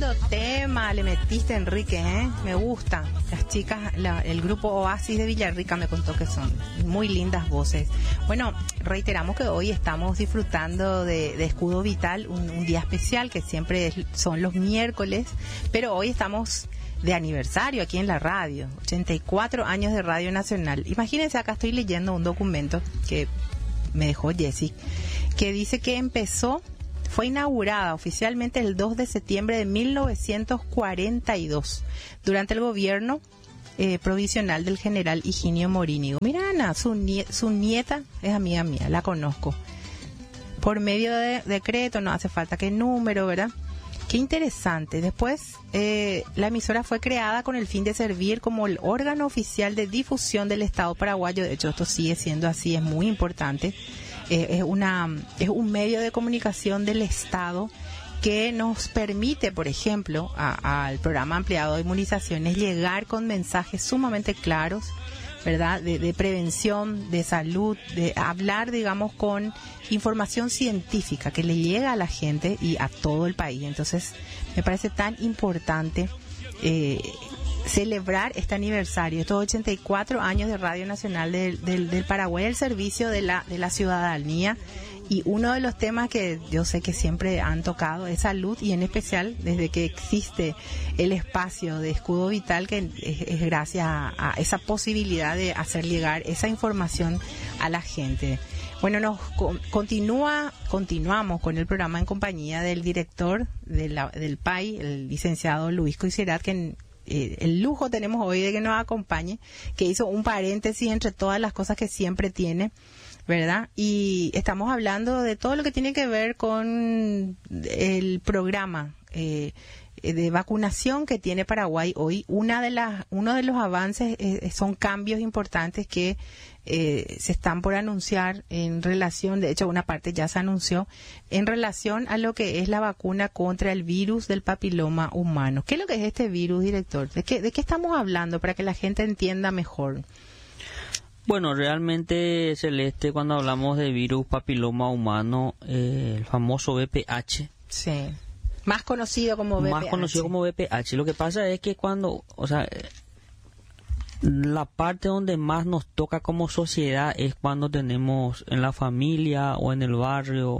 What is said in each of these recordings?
Tremendo tema le metiste, Enrique, ¿eh? Me gusta. Las chicas, el grupo Oasis de Villarrica me contó que son muy lindas voces. Bueno, reiteramos que hoy estamos disfrutando de Escudo Vital, un día especial que siempre son los miércoles, pero hoy estamos de aniversario aquí en la radio, 84 años de Radio Nacional. Imagínense, acá estoy leyendo un documento que me dejó Jessy, que dice que fue inaugurada oficialmente el 2 de septiembre de 1942 durante el gobierno provisional del general Higinio Morínigo. Mira, Ana, su nieta es amiga mía, la conozco. Por medio de decreto, no hace falta que número, ¿verdad? Qué interesante. Después, la emisora fue creada con el fin de servir como el órgano oficial de difusión del Estado paraguayo. De hecho, esto sigue siendo así, es muy importante. Es un medio de comunicación del Estado que nos permite, por ejemplo, al programa ampliado de inmunizaciones llegar con mensajes sumamente claros, ¿verdad? De prevención, de salud, de hablar, digamos, con información científica que le llega a la gente y a todo el país. Entonces, me parece tan importante celebrar este aniversario, estos 84 años de Radio Nacional del Paraguay, el servicio de la ciudadanía. Y uno de los temas que yo sé que siempre han tocado es salud, y en especial desde que existe el espacio de Escudo Vital, que es gracias a esa posibilidad de hacer llegar esa información a la gente. Bueno, continuamos con el programa en compañía del director del PAI, el licenciado Luis Coixerat, que el lujo tenemos hoy de que nos acompañe, que hizo un paréntesis entre todas las cosas que siempre tiene, ¿verdad? Y estamos hablando de todo lo que tiene que ver con el programa de vacunación que tiene Paraguay hoy. Uno de los avances son cambios importantes que se están por anunciar en relación, de hecho una parte ya se anunció, en relación a lo que es la vacuna contra el virus del papiloma humano. ¿Qué es lo que es este virus, director? ¿De qué estamos hablando para que la gente entienda mejor? Bueno, realmente, Celeste, cuando hablamos de virus papiloma humano, el famoso VPH. Sí. Más conocido como VPH. Más conocido como VPH. Lo que pasa es que la parte donde más nos toca como sociedad es cuando tenemos en la familia o en el barrio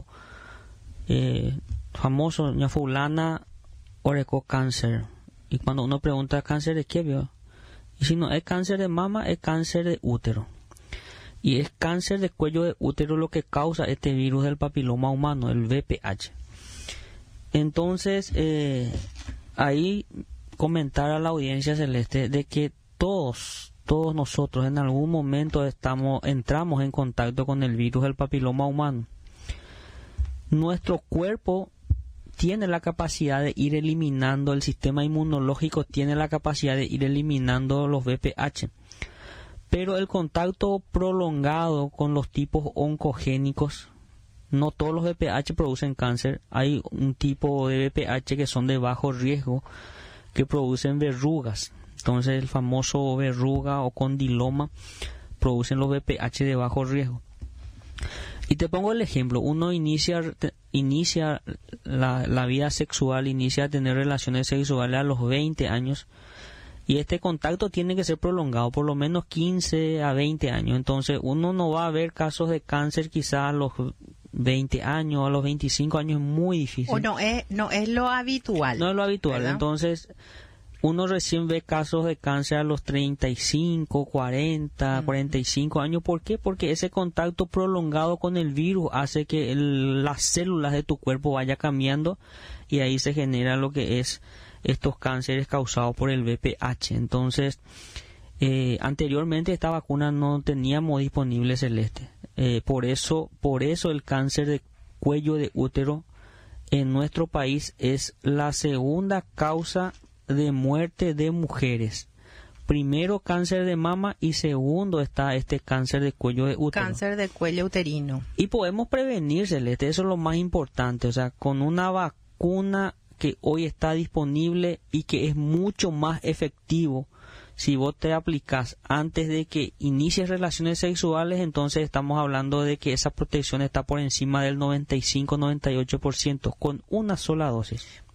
famoso, ña fulana orecó cáncer. Y cuando uno pregunta cáncer de qué vio, y si no es cáncer de mama, es cáncer de útero. Y es cáncer de cuello de útero lo que causa este virus del papiloma humano, el VPH. Entonces, ahí comentar a la audiencia, Celeste, de que todos nosotros en algún momento entramos en contacto con el virus del papiloma humano. Nuestro cuerpo tiene la capacidad de ir eliminando, el sistema inmunológico tiene la capacidad de ir eliminando los VPH. Pero el contacto prolongado con los tipos oncogénicos, no todos los VPH producen cáncer. Hay un tipo de VPH que son de bajo riesgo, que producen verrugas. Entonces el famoso verruga o condiloma producen los VPH de bajo riesgo. Y te pongo el ejemplo, uno inicia la vida sexual, inicia a tener relaciones sexuales a los 20 años, y este contacto tiene que ser prolongado, por lo menos 15 a 20 años. Entonces uno no va a ver casos de cáncer quizás a los 20 años, a los 25 años, es muy difícil. O no es lo habitual. No es lo habitual, ¿verdad? Entonces uno recién ve casos de cáncer a los 35, 40, 45 años. ¿Por qué? Porque ese contacto prolongado con el virus hace que las células de tu cuerpo vaya cambiando, y ahí se genera lo que es estos cánceres causados por el VPH. Entonces, anteriormente esta vacuna no teníamos disponible, Celeste. Por eso el cáncer de cuello de útero en nuestro país es la segunda causa de muerte de mujeres. Primero cáncer de mama y segundo está este cáncer de cuello de útero. Cáncer de cuello uterino. Y podemos prevenir, Celeste, eso es lo más importante. O sea, con una vacuna que hoy está disponible y que es mucho más efectivo, si vos te aplicas antes de que inicies relaciones sexuales, entonces estamos hablando de que esa protección está por encima del 95-98% con una sola dosis.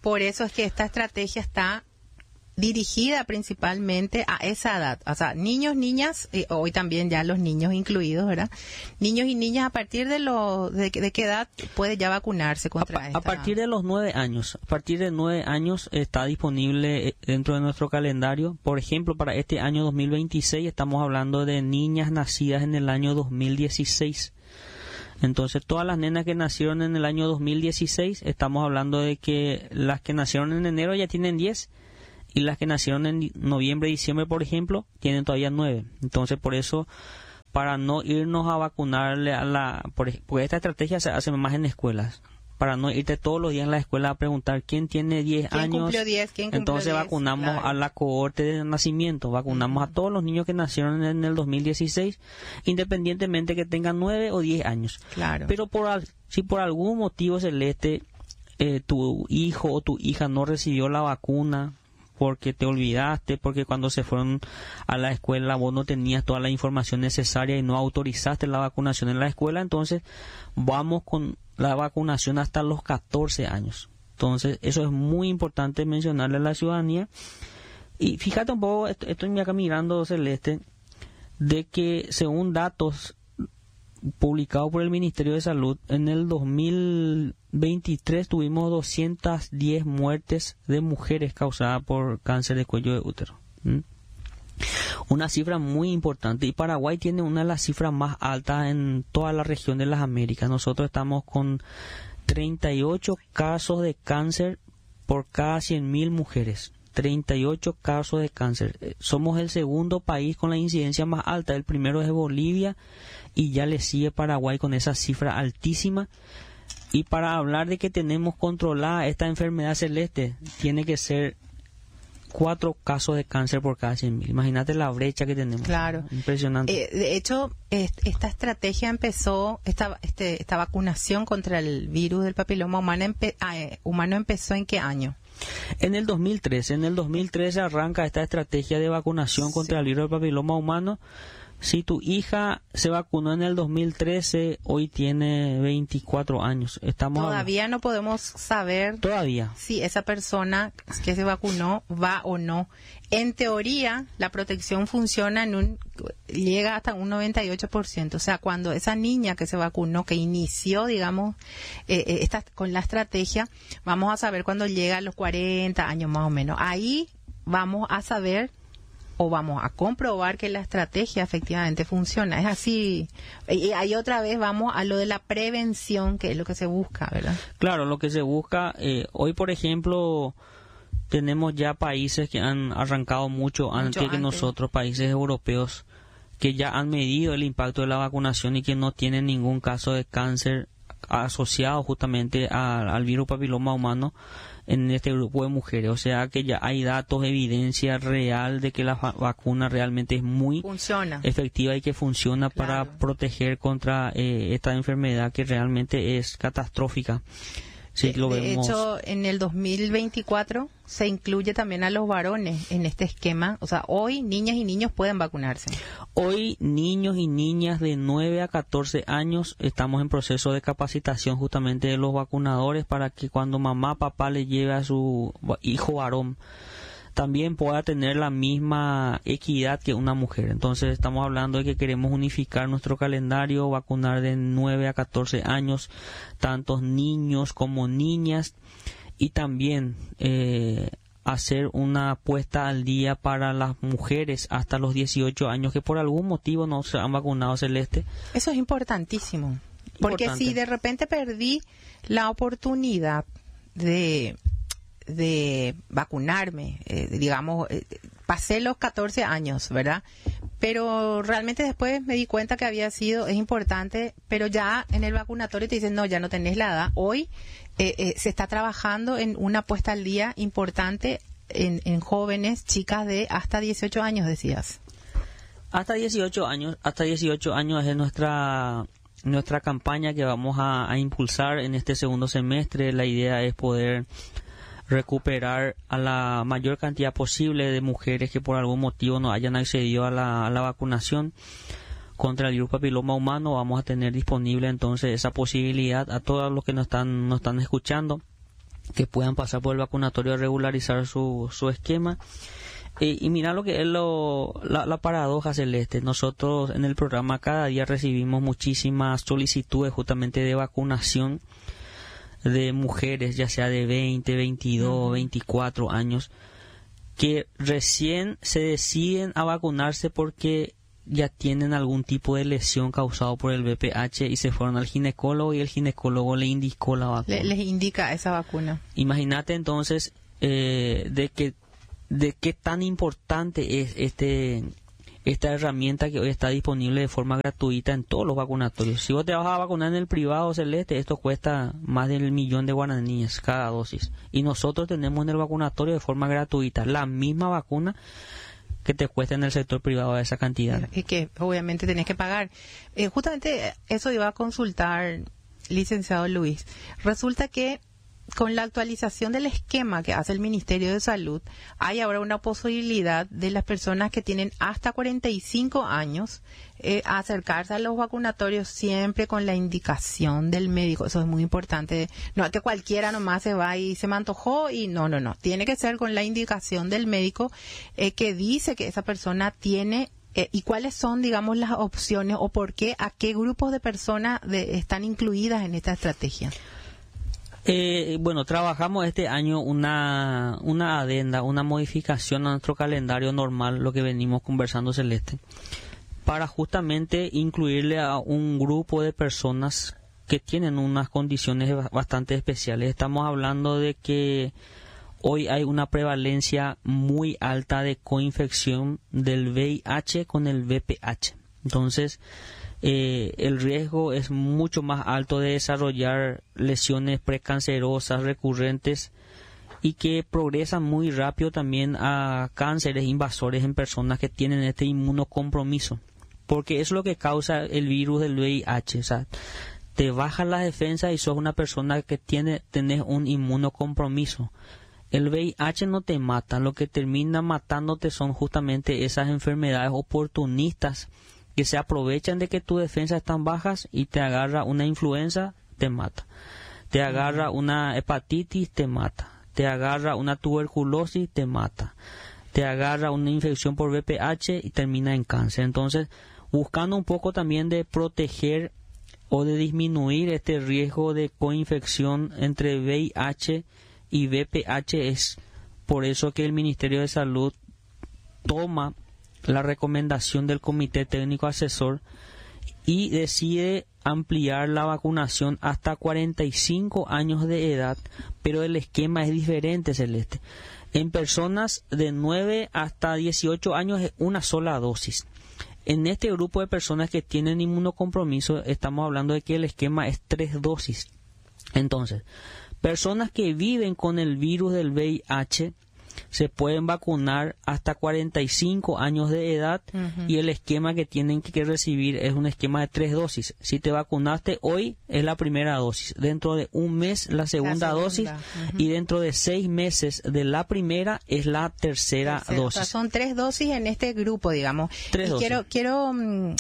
Por eso es que esta estrategia está dirigida principalmente a esa edad, o sea, niños, niñas, hoy también ya los niños incluidos, ¿verdad? Niños y niñas, a partir de qué edad puede ya vacunarse contra esta? A partir de los 9 años. A partir de 9 años está disponible dentro de nuestro calendario. Por ejemplo, para este año 2026 estamos hablando de niñas nacidas en el año 2016. Entonces, todas las nenas que nacieron en el año 2016, estamos hablando de que las que nacieron en enero ya tienen 10. Y las que nacieron en noviembre y diciembre, por ejemplo, tienen todavía 9. Entonces, por eso, para no irnos a vacunarle porque esta estrategia se hace más en escuelas. Para no irte todos los días a la escuela a preguntar quién tiene 10 años. ¿Quién cumplió 10? ¿Quién cumplió Entonces 10? vacunamos Claro. a la cohorte de nacimiento. Vacunamos a todos los niños que nacieron en el 2016, independientemente que tengan 9 o 10 años. Claro. Pero si por algún motivo, Celeste, tu hijo o tu hija no recibió la vacuna, porque te olvidaste, porque cuando se fueron a la escuela vos no tenías toda la información necesaria y no autorizaste la vacunación en la escuela, entonces vamos con la vacunación hasta los 14 años. Entonces, eso es muy importante mencionarle a la ciudadanía. Y fíjate un poco, estoy acá mirando, Celeste, de que según datos publicados por el Ministerio de Salud, en el 2023 tuvimos 210 muertes de mujeres causadas por cáncer de cuello de útero. Una cifra muy importante, y Paraguay tiene una de las cifras más altas en toda la región de las Américas. Nosotros estamos con 38 casos de cáncer por cada 100.000 mujeres. 38 casos de cáncer. Somos el segundo país con la incidencia más alta. El primero es Bolivia y ya le sigue Paraguay con esa cifra altísima. Y para hablar de que tenemos controlada esta enfermedad, Celeste, tiene que ser 4 casos de cáncer por cada 100.000. Imagínate la brecha que tenemos. Claro. Impresionante. De hecho, esta estrategia empezó, esta vacunación contra el virus del papiloma humano empezó ¿en qué año? En el 2013. En el 2013 arranca esta estrategia de vacunación contra el virus del papiloma humano. Si tu hija se vacunó en el 2013, hoy tiene 24 años. Todavía no podemos saber si esa persona que se vacunó va o no. En teoría, la protección funciona llega hasta un 98%. O sea, cuando esa niña que se vacunó, que inició, digamos, con la estrategia, vamos a saber cuando llega a los 40 años más o menos. Ahí vamos a saber o vamos a comprobar que la estrategia efectivamente funciona. Es así. Y ahí otra vez vamos a lo de la prevención, que es lo que se busca, ¿verdad? Claro, lo que se busca. Hoy, por ejemplo, tenemos ya países que han arrancado mucho antes que nosotros, países europeos, que ya han medido el impacto de la vacunación y que no tienen ningún caso de cáncer asociado justamente al virus papiloma humano en este grupo de mujeres. O sea que ya hay datos, evidencia real de que la vacuna realmente es muy efectiva y que funciona para proteger contra esta enfermedad que realmente es catastrófica. Sí, de hecho, en el 2024 se incluye también a los varones en este esquema. O sea, hoy niñas y niños pueden vacunarse. Hoy niños y niñas de 9 a 14 años estamos en proceso de capacitación justamente de los vacunadores para que cuando mamá, papá le lleve a su hijo varón también pueda tener la misma equidad que una mujer. Entonces estamos hablando de que queremos unificar nuestro calendario, vacunar de 9 a 14 años, tantos niños como niñas, y también hacer una puesta al día para las mujeres hasta los 18 años que por algún motivo no se han vacunado, Celeste. Eso es importantísimo, porque si de repente perdí la oportunidad de vacunarme, pasé los 14 años, ¿verdad? Pero realmente después me di cuenta que es importante, pero ya en el vacunatorio te dicen, no, ya no tenés la edad. Hoy se está trabajando en una puesta al día importante en jóvenes, chicas de hasta 18 años, decías. Hasta 18 años es nuestra campaña que vamos a impulsar en este segundo semestre. La idea es poder recuperar a la mayor cantidad posible de mujeres que por algún motivo no hayan accedido a la vacunación contra el virus papiloma humano. Vamos a tener disponible entonces esa posibilidad a todos los que nos están escuchando que puedan pasar por el vacunatorio a regularizar su esquema. Y mira lo que es la paradoja, Celeste. Nosotros en el programa cada día recibimos muchísimas solicitudes justamente de vacunación de mujeres, ya sea de 20, 22, 24 años, que recién se deciden a vacunarse porque ya tienen algún tipo de lesión causado por el VPH y se fueron al ginecólogo y el ginecólogo le indicó la vacuna. Les indica esa vacuna. Imagínate entonces de qué tan importante es esta herramienta que hoy está disponible de forma gratuita en todos los vacunatorios. Si vos te vas a vacunar en el privado, Celeste, esto cuesta más del 1 millón de guaraníes cada dosis. Y nosotros tenemos en el vacunatorio de forma gratuita la misma vacuna que te cuesta en el sector privado esa cantidad. Y que obviamente tenés que pagar. Justamente eso iba a consultar, licenciado Luis. Resulta que con la actualización del esquema que hace el Ministerio de Salud, hay ahora una posibilidad de las personas que tienen hasta 45 años acercarse a los vacunatorios siempre con la indicación del médico. Eso es muy importante. No es que cualquiera nomás se va y se me antojó y no. Tiene que ser con la indicación del médico que dice que esa persona tiene y cuáles son, digamos, las opciones o por qué, a qué grupos de personas están incluidas en esta estrategia. Bueno, trabajamos este año una adenda, una modificación a nuestro calendario normal, lo que venimos conversando, Celeste, para justamente incluirle a un grupo de personas que tienen unas condiciones bastante especiales. Estamos hablando de que hoy hay una prevalencia muy alta de coinfección del VIH con el VPH. Entonces, el riesgo es mucho más alto de desarrollar lesiones precancerosas recurrentes y que progresan muy rápido también a cánceres invasores en personas que tienen este inmunocompromiso, porque es lo que causa el virus del VIH. O sea, te bajan las defensas y sos una persona que tenés un inmunocompromiso. El VIH no te mata, lo que termina matándote son justamente esas enfermedades oportunistas que se aprovechan de que tus defensas están bajas y te agarra una influenza, te mata. Te agarra una hepatitis, te mata. Te agarra una tuberculosis, te mata. Te agarra una infección por VPH y termina en cáncer. Entonces, buscando un poco también de proteger o de disminuir este riesgo de coinfección entre VIH y VPH, es por eso que el Ministerio de Salud toma la recomendación del Comité Técnico Asesor y decide ampliar la vacunación hasta 45 años de edad, pero el esquema es diferente, Celeste. En personas de 9 hasta 18 años es una sola dosis. En este grupo de personas que tienen inmunocompromiso estamos hablando de que el esquema es 3 dosis. Entonces, personas que viven con el virus del VIH se pueden vacunar hasta 45 años de edad y el esquema que tienen que recibir es un esquema de 3 dosis. Si te vacunaste hoy es la primera dosis, dentro de un mes la segunda dosis y dentro de 6 meses de la primera es la tercera dosis. O sea, son 3 dosis en este grupo, digamos. 3 dosis. Quiero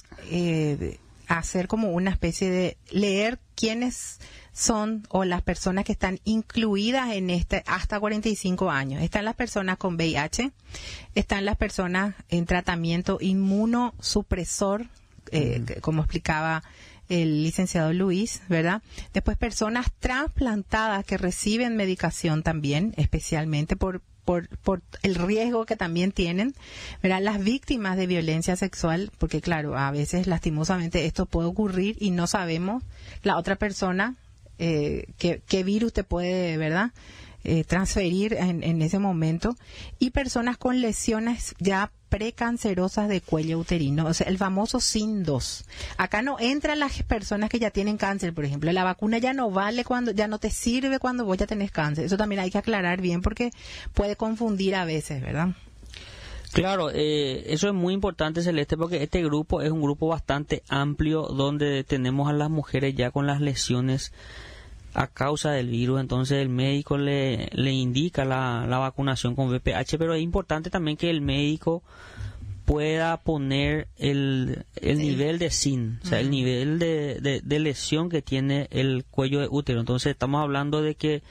hacer como una especie de leer quiénes son o las personas que están incluidas en este hasta 45 años. Están las personas con VIH, están las personas en tratamiento inmunosupresor, como explicaba el licenciado Luis, ¿verdad? Después personas trasplantadas que reciben medicación también, especialmente por el riesgo que también tienen, ¿verdad? Las víctimas de violencia sexual, porque claro, a veces lastimosamente esto puede ocurrir y no sabemos la otra persona qué virus te puede, ¿verdad? Transferir en ese momento, y personas con lesiones ya precancerosas de cuello uterino, o sea, el famoso SIN2. Acá no entran las personas que ya tienen cáncer, por ejemplo. La vacuna ya no vale ya no te sirve cuando vos ya tenés cáncer. Eso también hay que aclarar bien porque puede confundir a veces, ¿verdad? Claro, eso es muy importante, Celeste, porque este grupo es un grupo bastante amplio donde tenemos a las mujeres ya con las lesiones a causa del virus. Entonces el médico le indica la vacunación con VPH, pero es importante también que el médico pueda poner el nivel de SIN, o sea, el nivel de lesión que tiene el cuello de útero. Entonces estamos hablando de que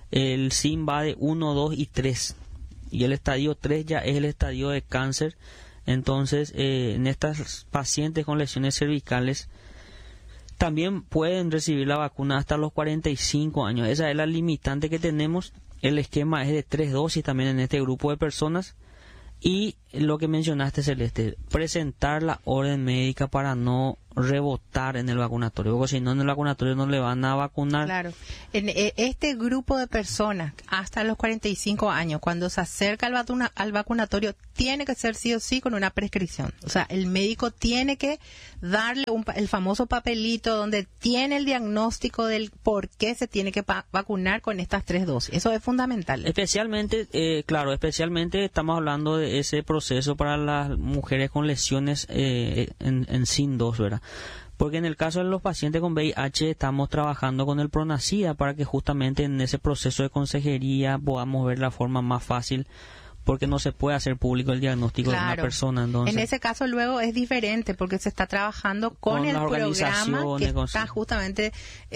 el SIM va de 1, 2 y 3. Y el estadio 3 ya es el estadio de cáncer. Entonces, en estas pacientes con lesiones cervicales, también pueden recibir la vacuna hasta los 45 años. Esa es la limitante que tenemos. El esquema es de 3 dosis también en este grupo de personas. Y lo que mencionaste, Celeste, presentar la orden médica para no rebotar en el vacunatorio, porque si no, en el vacunatorio no le van a vacunar. Claro. En este grupo de personas hasta los 45 años, cuando se acerca al vacunatorio, tiene que ser sí o sí con una prescripción. O sea, el médico tiene que darle el famoso papelito donde tiene el diagnóstico del por qué se tiene que vacunar con estas 3 dosis. Eso es fundamental. Especialmente estamos hablando de ese proceso para las mujeres con lesiones en SIN 2, ¿verdad? Porque en el caso de los pacientes con VIH estamos trabajando con el Pronacida para que justamente en ese proceso de consejería podamos ver la forma más fácil, porque no se puede hacer público el diagnóstico de una persona. Entonces, en ese caso luego es diferente porque se está trabajando con el programa que está justamente,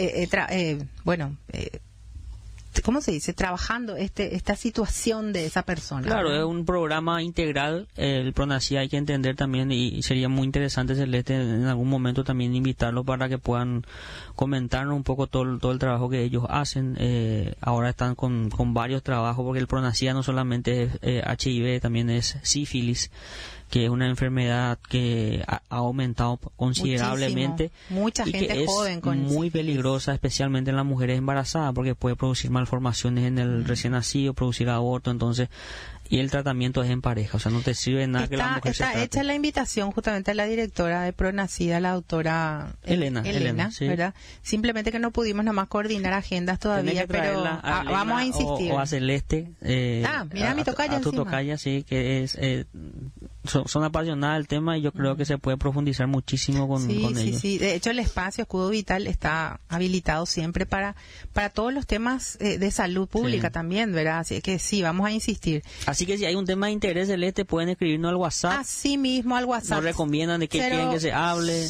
¿cómo se dice? Trabajando esta situación de esa persona. Claro, ¿verdad? es un programa integral. El Pronacida hay que entender también, y sería muy interesante, Celeste, en algún momento también invitarlo para que puedan comentarnos un poco todo el trabajo que ellos hacen. Ahora están con varios trabajos, porque el Pronacida no solamente es HIV, también es sífilis, que es una enfermedad que ha aumentado considerablemente. Mucha y gente que joven es con muy peligrosa, especialmente en las mujeres embarazadas, porque puede producir malformaciones en el recién nacido, producir aborto. Entonces, y el tratamiento es en pareja, o sea, no te sirve nada que la mujer se trate. Está hecha la invitación justamente a la directora de Pronacida, la doctora Elena, sí. ¿verdad? Simplemente que no pudimos nomás coordinar agendas todavía, pero vamos a insistir. O a Celeste. Mira mi tocaya a tu encima. tocaya, sí, que es... son apasionadas del tema, y yo creo que se puede profundizar muchísimo con ellos. Sí. De hecho, el espacio Escudo Vital está habilitado siempre para todos los temas de salud pública también, ¿verdad? Así que sí, vamos a insistir. Así que si hay un tema de interés, Celeste, pueden escribirnos al WhatsApp. Así mismo, al WhatsApp. Nos recomiendan de qué quieren que se hable.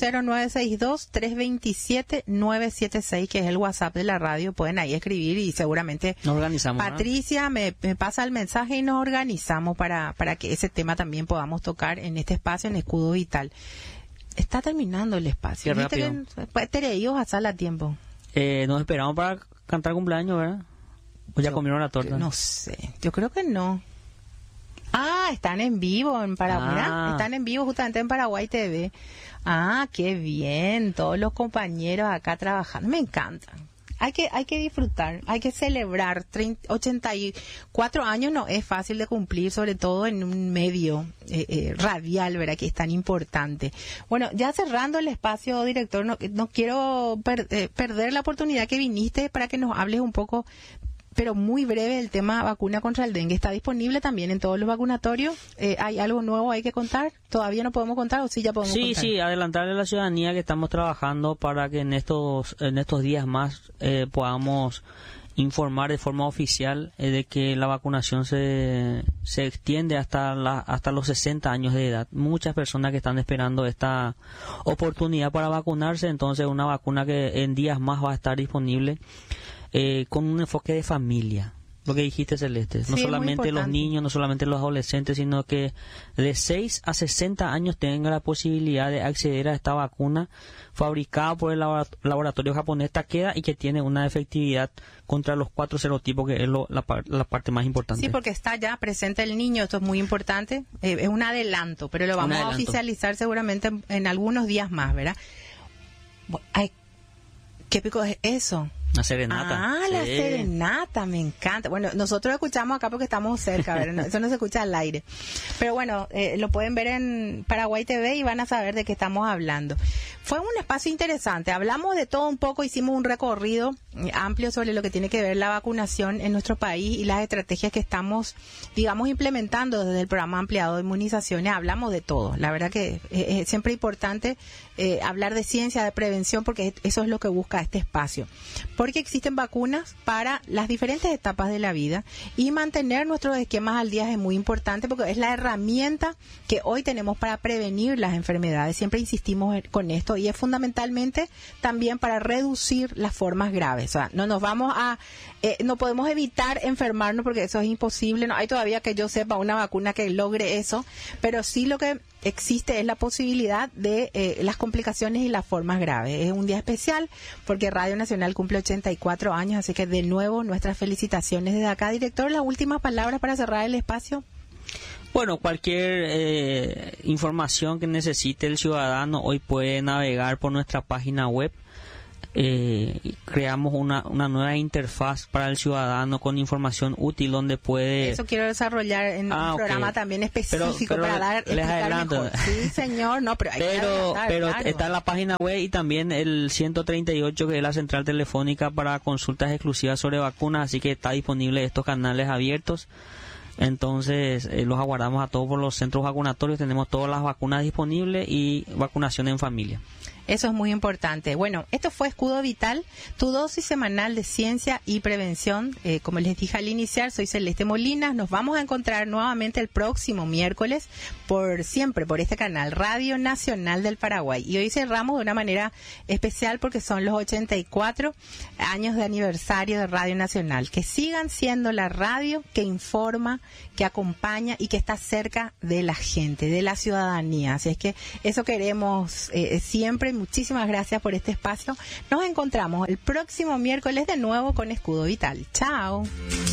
0962-327-976, que es el WhatsApp de la radio. Pueden ahí escribir y seguramente nos organizamos. Patricia me pasa el mensaje y nos organizamos para que ese tema también podamos tocar en este espacio en Escudo Vital. Está terminando el espacio. Qué rápido. Te ibas a sala a tiempo. Nos esperamos para cantar cumpleaños, ¿verdad? ¿O ya comieron la torta? No sé, yo creo que no. Están en vivo en Paraguay. Mira, están en vivo justamente en Paraguay TV. Qué bien, todos los compañeros acá trabajando. Me encantan. Hay que disfrutar, hay que celebrar. 84 años no es fácil de cumplir, sobre todo en un medio radial, ¿verdad? Que es tan importante. Bueno, ya cerrando el espacio, director, no quiero perder la oportunidad que viniste para que nos hables un poco, pero muy breve, el tema vacuna contra el dengue. ¿Está disponible también en todos los vacunatorios? ¿Hay algo nuevo hay que contar? ¿Todavía no podemos contar o sí ya podemos contar? Sí, adelantarle a la ciudadanía que estamos trabajando para que en estos días más podamos informar de forma oficial de que la vacunación se extiende hasta los 60 años de edad. Muchas personas que están esperando esta oportunidad para vacunarse, entonces una vacuna que en días más va a estar disponible. Con un enfoque de familia, lo que dijiste, Celeste, no solamente los niños, no solamente los adolescentes, sino que de 6 a 60 años tengan la posibilidad de acceder a esta vacuna fabricada por el laboratorio japonés Takeda y que tiene una efectividad contra los 4 serotipos, que es la parte más importante. Sí, porque está ya presente el niño, esto es muy importante, es un adelanto, pero lo vamos a oficializar seguramente en algunos días más, ¿verdad? ¿Qué pico es eso? La serenata. La serenata, me encanta. Bueno, nosotros escuchamos acá porque estamos cerca, ¿verdad? Eso no se escucha al aire. Pero bueno, lo pueden ver en Paraguay TV y van a saber de qué estamos hablando. Fue un espacio interesante. Hablamos de todo un poco, hicimos un recorrido amplio sobre lo que tiene que ver la vacunación en nuestro país y las estrategias que estamos, digamos, implementando desde el programa ampliado de inmunizaciones. Hablamos de todo. La verdad que es siempre importante hablar de ciencia, de prevención, porque eso es lo que busca este espacio. porque existen vacunas para las diferentes etapas de la vida y mantener nuestros esquemas al día es muy importante porque es la herramienta que hoy tenemos para prevenir las enfermedades. Siempre insistimos con esto y es fundamentalmente también para reducir las formas graves. O sea, no nos vamos a, no podemos evitar enfermarnos porque eso es imposible. No hay todavía que yo sepa una vacuna que logre eso, pero sí lo que existe es la posibilidad de las complicaciones y las formas graves. Es un día especial porque Radio Nacional cumple 84 años, así que de nuevo nuestras felicitaciones desde acá. Director, las últimas palabras para cerrar el espacio. Bueno, cualquier información que necesite el ciudadano hoy puede navegar por nuestra página web. Creamos una nueva interfaz para el ciudadano con información útil donde puede... Eso quiero desarrollar en un programa también específico pero para les adelanto. Mejor. Sí, señor, no, pero hay que pero claro. Está en la página web y también el 138 que es la central telefónica para consultas exclusivas sobre vacunas, así que está disponible estos canales abiertos. Entonces los aguardamos a todos por los centros vacunatorios, tenemos todas las vacunas disponibles y vacunación en familia. Eso es muy importante. Bueno, esto fue Escudo Vital, tu dosis semanal de ciencia y prevención. Como les dije al iniciar, soy Celeste Molinas. Nos vamos a encontrar nuevamente el próximo miércoles, siempre por este canal, Radio Nacional del Paraguay. Y hoy cerramos de una manera especial porque son los 84 años de aniversario de Radio Nacional. Que sigan siendo la radio que informa, que acompaña y que está cerca de la gente, de la ciudadanía. Así es que eso queremos siempre. Muchísimas gracias por este espacio. Nos encontramos el próximo miércoles de nuevo con Escudo Vital. Chao.